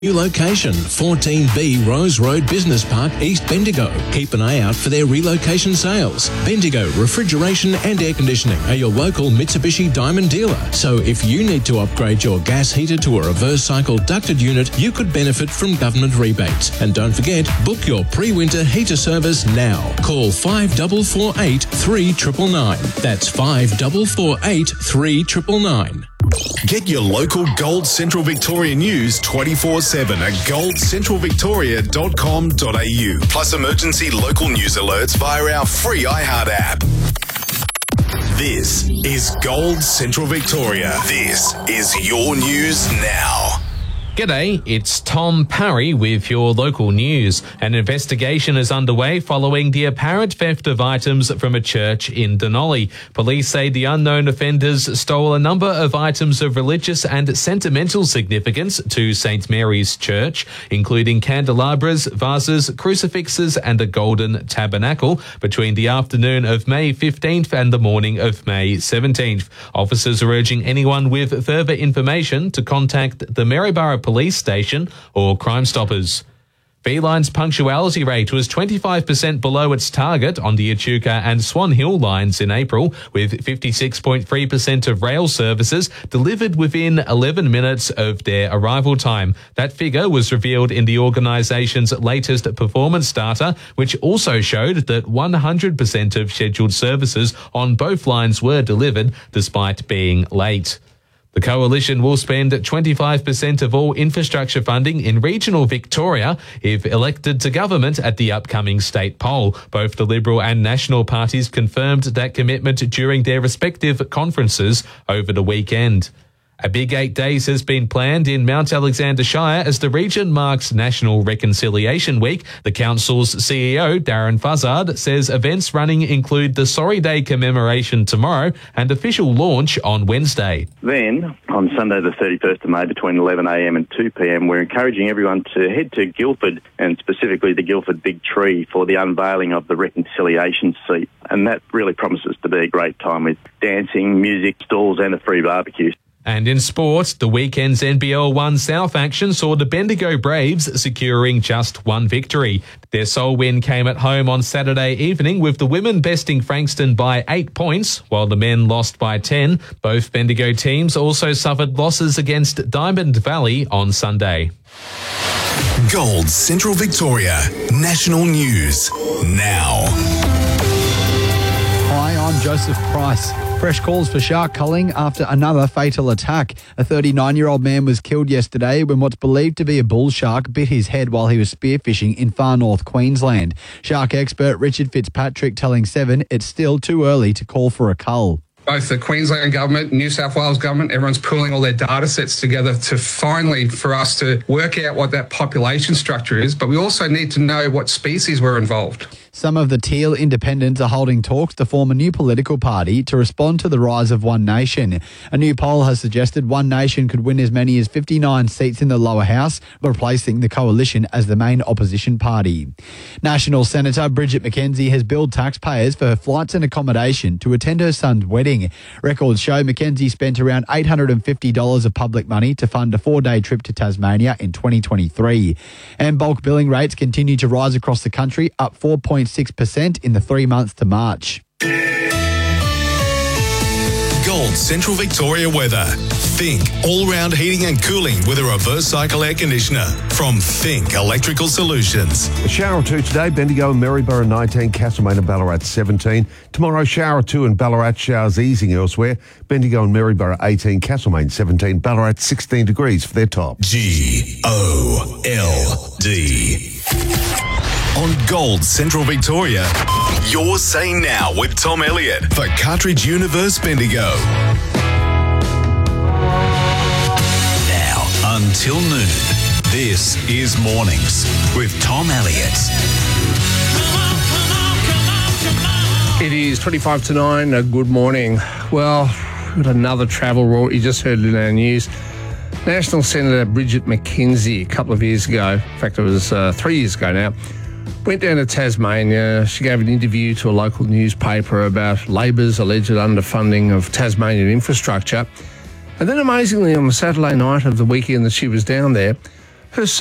New location, 14B Rose Road Business Park, East Bendigo. Keep an eye out for their relocation sales. Bendigo Refrigeration and Air Conditioning are your local Mitsubishi Diamond dealer. So if you need to upgrade your gas heater to a reverse cycle ducted unit, you could benefit from government rebates. And don't forget, book your pre-winter heater service now. Call 5448 3999. That's 5448 3999. Get your local Gold Central Victoria news 24/7 at goldcentralvictoria.com.au. Plus emergency local news alerts via our free iHeart app. This is Gold Central Victoria. This is your news now. G'day, it's Tom Parry with your local news. An investigation is underway following the apparent theft of items from a church in Denali. Police say the unknown offenders stole a number of items of religious and sentimental significance to St. Mary's Church, including candelabras, vases, crucifixes and a golden tabernacle between the afternoon of May 15th and the morning of May 17th. Officers are urging anyone with further information to contact the Maryborough Police Station or Crime Stoppers. Beeline's punctuality rate was 25% below its target on the Echuca and Swan Hill lines in April, with 56.3% of rail services delivered within 11 minutes of their arrival time. That figure was revealed in the organisation's latest performance data, which also showed that 100% of scheduled services on both lines were delivered despite being late. The Coalition will spend 25% of all infrastructure funding in regional Victoria if elected to government at the upcoming state poll. Both the Liberal and National parties confirmed that commitment during their respective conferences over the weekend. A big 8 days has been planned in Mount Alexander Shire as the region marks National Reconciliation Week. The council's CEO, Darren Fuzzard, says events running include the Sorry Day commemoration tomorrow and official launch on Wednesday. Then, on Sunday the 31st of May between 11am and 2pm, we're encouraging everyone to head to Guildford and specifically the Guildford Big Tree for the unveiling of the Reconciliation Seat. And that really promises to be a great time with dancing, music, stalls and a free barbecue. And in sport, the weekend's NBL 1 South action saw the Bendigo Braves securing just one victory. Their sole win came at home on Saturday evening, with the women besting Frankston by 8 points, while the men lost by 10. Both Bendigo teams also suffered losses against Diamond Valley on Sunday. Gold Central Victoria National News now. Hi, I'm Joseph Price. Fresh calls for shark culling after another fatal attack. A 39-year-old man was killed yesterday when what's believed to be a bull shark bit his head while he was spearfishing in far north Queensland. Shark expert Richard Fitzpatrick telling Seven it's still too early to call for a cull. Both the Queensland government, New South Wales government, everyone's pooling all their data sets together to finally, for us to work out what that population structure is. But we also need to know what species were involved. Some of the Teal independents are holding talks to form a new political party to respond to the rise of One Nation. A new poll has suggested One Nation could win as many as 59 seats in the lower house, replacing the Coalition as the main opposition party. National Senator Bridget McKenzie has billed taxpayers for her flights and accommodation to attend her son's wedding. Records show McKenzie spent around $850 of public money to fund a 4-day trip to Tasmania in 2023. And bulk billing rates continue to rise across the country, up 4.6% in the 3 months to March. Gold Central Victoria weather. Think all-round heating and cooling with a reverse cycle air conditioner from Think Electrical Solutions. A shower or two today, Bendigo and Maryborough 19, Castlemaine and Ballarat 17. Tomorrow, shower or two in Ballarat, showers easing elsewhere. Bendigo and Maryborough 18, Castlemaine 17, Ballarat 16 degrees for their top. GOLD. On Gold Central Victoria, your say now with Tom Elliott for Cartridge Universe Bendigo. Now until noon, this is Mornings with Tom Elliott. It is 25 to 9. Good morning. Well, we've got another travel rule. You just heard it in our news. National Senator Bridget McKenzie, a couple of years ago, in fact, it was 3 years ago now, went down to Tasmania. She gave an interview to a local newspaper about Labor's alleged underfunding of Tasmanian infrastructure. And then amazingly, on the Saturday night of the weekend that she was down there, Her